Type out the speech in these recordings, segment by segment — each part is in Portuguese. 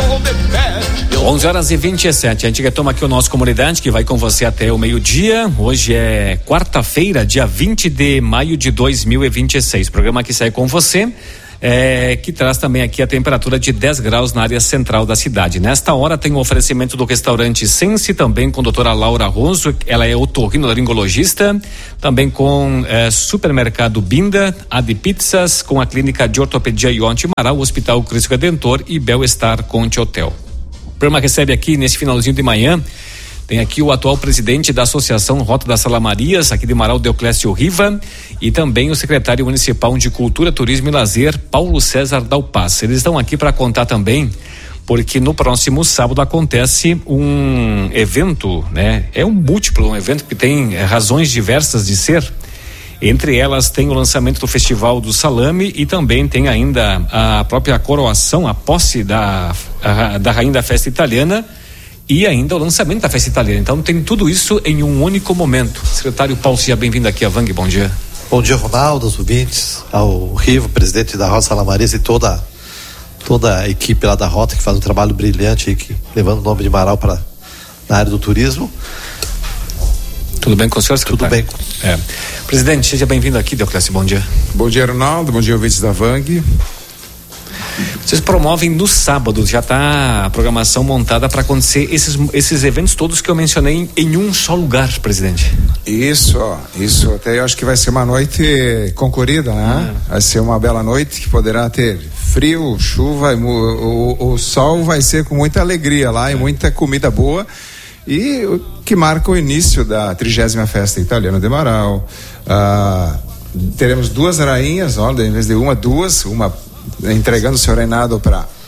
11h27. A gente retoma aqui o nosso Comunidade, que vai com você até o meio-dia. Hoje é quarta-feira, dia 20 de maio de 2026. Programa que sai com você. Que traz também aqui a temperatura de 10 graus na área central da cidade. Nesta hora tem o oferecimento do restaurante Sense, também com a doutora Laura Rosso, ela é otorrinolaringologista, também com supermercado Binda, Ad Pizzas, com a clínica de ortopedia Ionte Amaral, o Hospital Cristo Redentor e Bel-Estar Conte Hotel. O programa recebe aqui nesse finalzinho de manhã, tem aqui o atual presidente da Associação Rota das Salamarias, aqui de Marau, Deoclésio Riva, e também o secretário municipal de Cultura, Turismo e Lazer, Paulo César Dalpaz. Eles estão aqui para contar também, porque no próximo sábado acontece um evento, né? É um evento que tem razões diversas de ser. Entre elas tem o lançamento do Festival do Salame e também tem ainda a própria coroação, a posse da rainha da festa italiana, e ainda o lançamento da festa italiana. Então tem tudo isso em um único momento. Secretário Paulo, seja bem-vindo aqui a Vang, bom dia. Bom dia, Ronaldo, aos ouvintes, ao Rivo, presidente da Rota Salamarias, e toda a equipe lá da Rota, que faz um trabalho brilhante aí, levando o nome de Marau para na área do turismo. Tudo bem com o senhor, secretário? Tudo bem. Presidente, seja bem-vindo aqui, Deoclésio, bom dia. Bom dia, Ronaldo, bom dia, ouvintes da Vang. Vocês promovem no sábado, já está a programação montada para acontecer esses eventos todos que eu mencionei em um só lugar, presidente. Isso, até eu acho que vai ser uma noite concorrida, né? Vai ser uma bela noite que poderá ter frio, chuva, o sol vai ser com muita alegria lá e muita comida boa, e o que marca o início da 30ª Festa Italiana de Marau. Teremos duas rainhas, em vez de uma entregando o seu reinado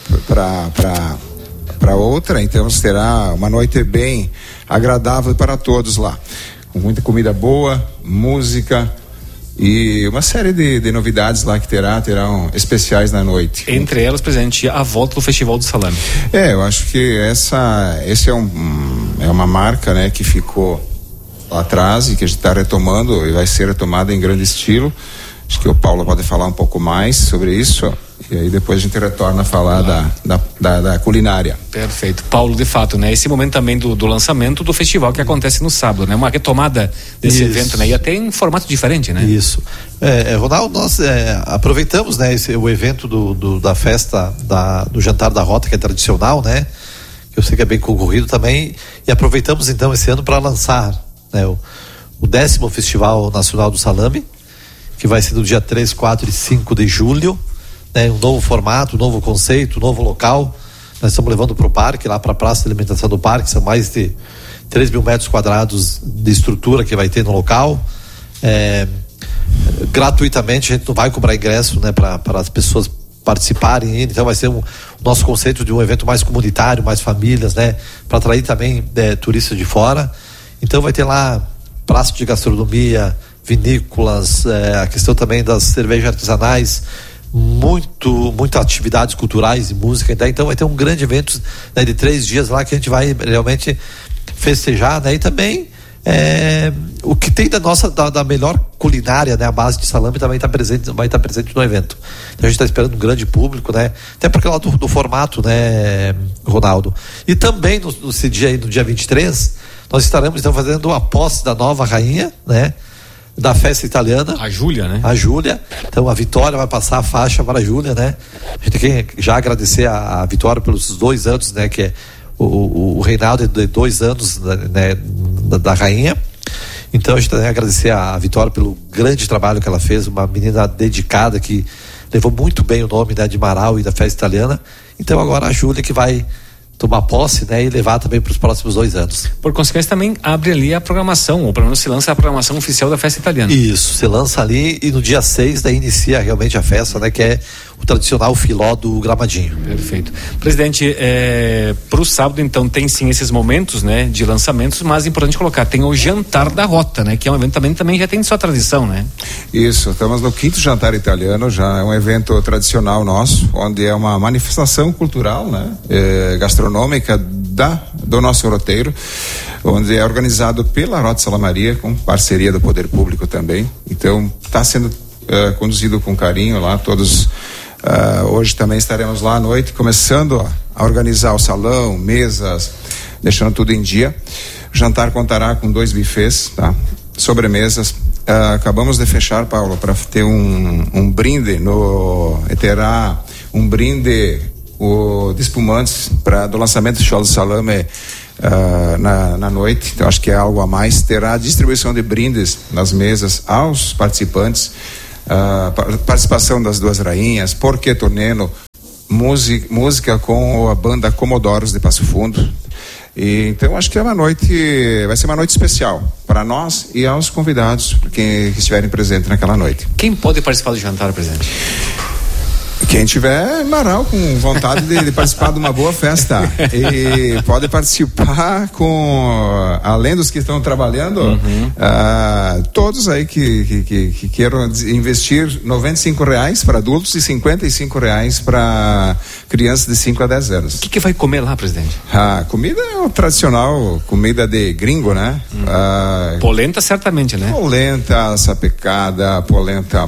para outra, então terá uma noite bem agradável para todos lá, com muita comida boa, música e uma série de novidades lá que terão especiais na noite. Entre elas, presidente, a volta do Festival do Salame. Eu acho que esse é uma marca, né, que ficou lá atrás e que a gente está retomando e vai ser retomada em grande estilo. Acho que o Paulo pode falar um pouco mais sobre isso, e aí depois a gente retorna a falar da culinária. Perfeito. Paulo, de fato, né? Esse momento também do lançamento do festival que acontece no sábado, né? Uma retomada desse evento, né? E até em formato diferente, né? Isso. Ronaldo, nós aproveitamos, né, o evento da festa do Jantar da Rota, que é tradicional, né? Que eu sei que é bem concorrido também, e aproveitamos então esse ano para lançar, né, o 10º Festival Nacional do Salame, que vai ser no dia 3, 4 e 5 de julho, né? Um novo formato, um novo conceito, um novo local. Nós estamos levando para o parque, lá para a praça de alimentação do parque, são mais de 3.000 metros quadrados de estrutura que vai ter no local. Gratuitamente, a gente não vai cobrar ingresso, né, para as pessoas participarem, então vai ser o nosso conceito de um evento mais comunitário, mais famílias, né, para atrair também turistas de fora. Então vai ter lá praça de gastronomia, vinícolas, a questão também das cervejas artesanais, muita atividades culturais e música, né? Então vai ter um grande evento, né, de 3 dias lá, que a gente vai realmente festejar, né? E também o que tem da melhor culinária, né? A base de salame também vai estar presente no evento. Então a gente está esperando um grande público, né? Até porque lá do formato, né, Ronaldo? E também no dia 23, nós estaremos então fazendo a posse da nova rainha, né, da festa italiana. A Júlia, né? A Júlia. Então a Vitória vai passar a faixa para a Júlia, né? A gente tem que já agradecer a Vitória pelos 2 anos, né? Que é o reinado de 2 anos, né, da rainha. Então a gente tem que agradecer a Vitória pelo grande trabalho que ela fez, uma menina dedicada que levou muito bem o nome, né, de Marau e da festa italiana. Então agora a Júlia que vai tomar posse, né, e levar também para os próximos 2 anos. Por consequência, também abre ali a programação, ou pelo menos se lança a programação oficial da festa italiana. Isso, se lança ali e no dia 6 daí inicia realmente a festa, né, que é o tradicional filó do Gramadinho. Perfeito. Presidente, para o sábado, então, tem sim esses momentos, né, de lançamentos, mas é importante colocar, tem o Jantar da Rota, né, que é um evento também já tem sua tradição, né? Isso, estamos no 5º Jantar Italiano, já é um evento tradicional nosso, onde é uma manifestação cultural, né, gastronômica do nosso roteiro, onde é organizado pela Rota Salamaria, com parceria do Poder Público também. Então, está sendo conduzido com carinho lá, todos. Hoje também estaremos lá à noite, começando a organizar o salão, mesas, deixando tudo em dia. O jantar contará com 2 buffets, tá? Sobremesas. Acabamos de fechar, Paulo, para ter um brinde terá um brinde de espumantes do lançamento do Show do Salame na noite. Então acho que é algo a mais. Terá distribuição de brindes nas mesas aos participantes, participação das 2 rainhas, Porque Torneno, música com a banda Comodoros de Passo Fundo. E, então acho que vai ser uma noite especial para nós e aos convidados que estiverem presentes naquela noite. Quem pode participar do jantar, presidente? Quem tiver Marau com vontade de participar de uma boa festa e pode participar além dos que estão trabalhando, todos aí que queiram investir R$95 para adultos e R$55 para crianças de 5 a 10 anos. O que vai comer lá, presidente? A comida é o tradicional, comida de gringo, né? Polenta certamente, né? Polenta, sapecada, polenta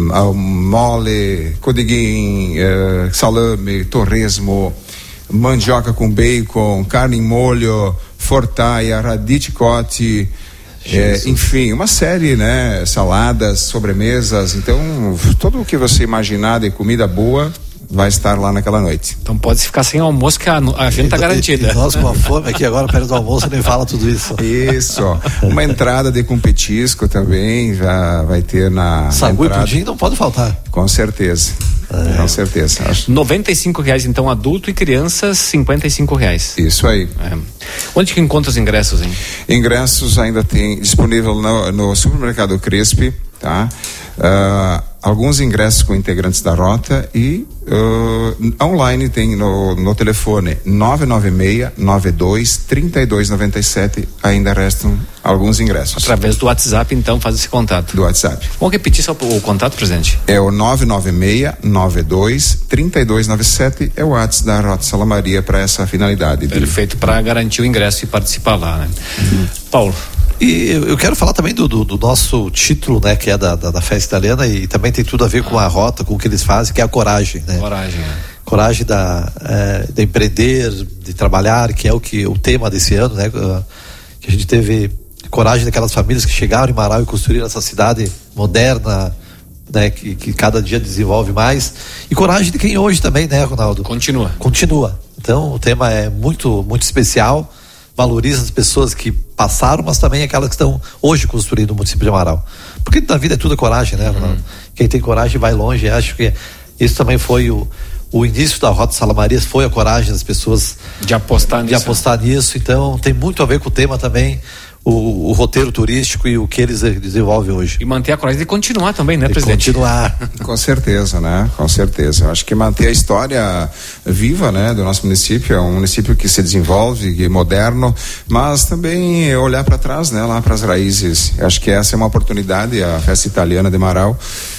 mole, codiguinho, salame, torresmo, mandioca com bacon, carne em molho, fortaia, radicchiotti, enfim, uma série, né? Saladas, sobremesas. Então, tudo o que você imaginar de comida boa vai estar lá naquela noite. Então pode ficar sem almoço que a gente tá garantida. E nós com a fome aqui agora, perto do almoço, nem fala tudo isso. Isso, uma entrada com petisco também já vai ter na sagu e pudim não pode faltar. Com certeza. Com certeza. R$95 então adulto e crianças R$55. Isso aí. Onde que encontra os ingressos, hein? Ingressos ainda tem disponível no supermercado Crespi, tá? Alguns ingressos com integrantes da rota e online tem no telefone 996-92-3297. Ainda restam alguns ingressos. Através do WhatsApp, então, faz esse contato. Do WhatsApp. Vamos repetir só o contato, presidente? É o 996-92-3297. É o WhatsApp da Rota Salamaria para essa finalidade. Perfeito, para garantir o ingresso e participar lá, né? Paulo. E eu quero falar também do nosso título, né, que é da festa italiana, e também tem tudo a ver com a rota, com o que eles fazem, que é a coragem, né? Coragem de empreender, de trabalhar, que é o tema desse ano, né? Que a gente teve coragem daquelas famílias que chegaram em Marau e construíram essa cidade moderna, né? Que cada dia desenvolve mais, e coragem de quem hoje também, né, Ronaldo? Continua. Então o tema é muito, muito especial. Valoriza as pessoas que passaram, mas também aquelas que estão hoje construindo o município de Marau. Porque na vida é tudo coragem, né, Ronaldo? Quem tem coragem vai longe. Acho que isso também foi o início da Rota Salamarias, foi a coragem das pessoas de apostar nisso. Então tem muito a ver com o tema também, o roteiro turístico e o que eles desenvolvem hoje. E manter a coragem de continuar também, né, presidente? Continuar. Com certeza, né? Com certeza. Acho que manter a história viva, né, do nosso município. É um município que se desenvolve, que é moderno, mas também olhar para trás, né, lá para as raízes. Acho que essa é uma oportunidade, a festa italiana de Marau,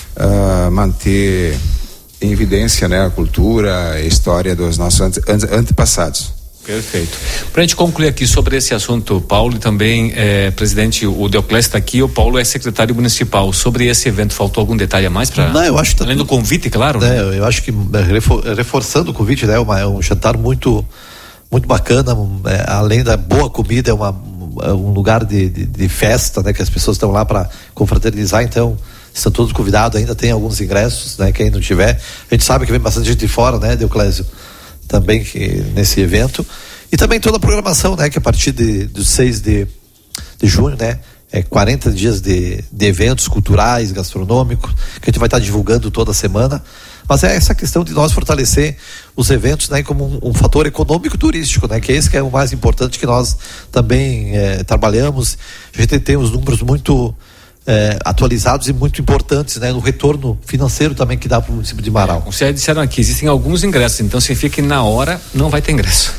manter em evidência, né, a cultura, a história dos nossos antepassados. Perfeito. Para a gente concluir aqui sobre esse assunto, Paulo, e também, presidente, o Deoclésio está aqui, o Paulo é secretário municipal. Sobre esse evento, faltou algum detalhe a mais para? Não, eu acho que além do convite, claro. Né? Eu acho que reforçando o convite, né, é um jantar muito, muito bacana. Além da boa comida, é um lugar de festa, né, que as pessoas estão lá para confraternizar. Então, estão todos convidados. Ainda tem alguns ingressos, né? Quem não tiver, a gente sabe que vem bastante gente de fora, né, Deoclésio? Também nesse evento, e também toda a programação, né, que a partir do 6 de junho, né, 40 dias de eventos culturais, gastronômicos, que a gente vai estar divulgando toda semana, mas é essa questão de nós fortalecer os eventos, né, como um fator econômico turístico, né, que é esse que é o mais importante, que nós também trabalhamos. A gente tem os números muito atualizados e muito importantes, né, no retorno financeiro também que dá para o município de Marau. Vocês disseram aqui, existem alguns ingressos, então significa que na hora não vai ter ingresso.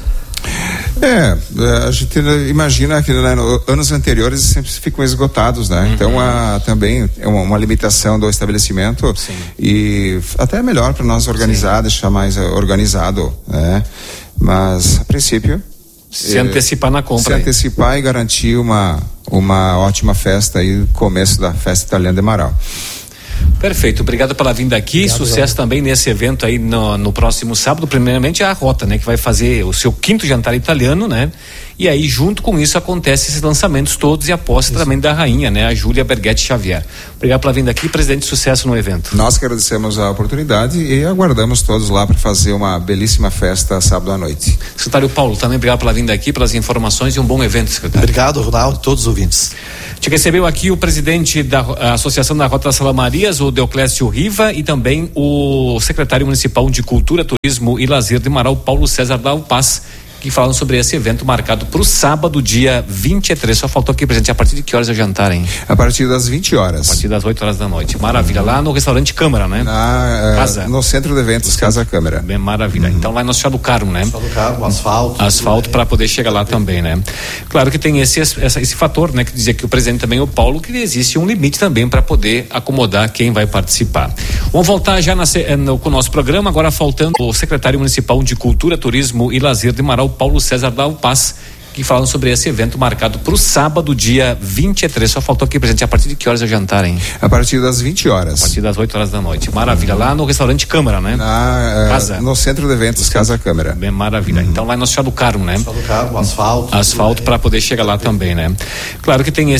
A gente imagina que, né, anos anteriores sempre ficam esgotados, né? Então também é uma limitação do estabelecimento. Sim. E até é melhor para nós organizar, deixar mais organizado, né? Mas a princípio se antecipar na compra. Se antecipar e garantir uma ótima festa aí, começo da festa italiana de Marau. Perfeito, obrigado pela vinda aqui, obrigado, sucesso também nesse evento aí no próximo sábado. Primeiramente a Rota, né, que vai fazer o seu 5º jantar italiano, né? E aí junto com isso acontece esses lançamentos todos e a posse também da rainha, né, a Júlia Berghetti Xavier. Obrigado pela vinda aqui, presidente, sucesso no evento. Nós que agradecemos a oportunidade e aguardamos todos lá para fazer uma belíssima festa sábado à noite. Secretário Paulo, também obrigado pela vinda aqui, pelas informações e um bom evento, secretário. Obrigado, Ronaldo, e todos os ouvintes. Te recebeu aqui o presidente da Associação da Rota das Salamarias, o Deoclésio Riva, e também o secretário municipal de Cultura, Turismo e Lazer de Marau, Paulo César Dal Paz, que falam sobre esse evento marcado para o sábado, dia 23. Só faltou aqui, presidente, a partir de que horas é o jantar, hein? A partir das 20 horas. A partir das 8 horas da noite. Maravilha. Lá no restaurante Câmara, né? Casa. No centro de eventos, Casa Câmara. Bem, maravilha. Então lá no Chá do Carmo, né? Chá do Carmo, asfalto. Asfalto para poder chegar lá também, né? Claro que tem esse fator, né? Que dizia que o presidente também, o Paulo, que existe um limite também para poder acomodar quem vai participar. Vamos voltar já com o nosso programa, agora faltando o secretário municipal de Cultura, Turismo e Lazer de Marau, Paulo César Dal Paz, que falam sobre esse evento marcado para o sábado, dia 23. Só faltou aqui, presidente, a partir de que horas é o jantar, hein? A partir das 20 horas. A partir das 8 horas da noite. Maravilha. Lá no restaurante Câmara, né? Casa. No centro de eventos, Casa Câmara. Bem, maravilha. Então lá no Chá do Carmo, né? Chá do Carmo, asfalto. Asfalto para poder chegar lá também, né? Claro que tem